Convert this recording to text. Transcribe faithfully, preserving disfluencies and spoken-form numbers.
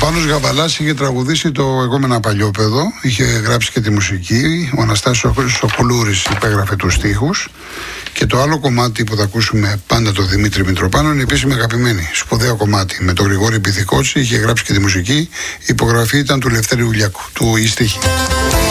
Πάνος Γαβαλάς είχε τραγουδήσει το «Εγώ με ένα παλιόπαιδο», είχε γράψει και τη μουσική. Ο Αναστάσιος Σοκουλούρης υπέγραφε τους στίχους. Και το άλλο κομμάτι που θα ακούσουμε πάντα, το Δημήτρη Μητροπάνο, είναι επίσημη αγαπημένη. Σπουδαίο κομμάτι. Με τον Γρηγόρη Πυθικότση είχε γράψει και τη μουσική. Η υπογραφή ήταν του Λευτέρη Ουλιάκου, του η στίχη.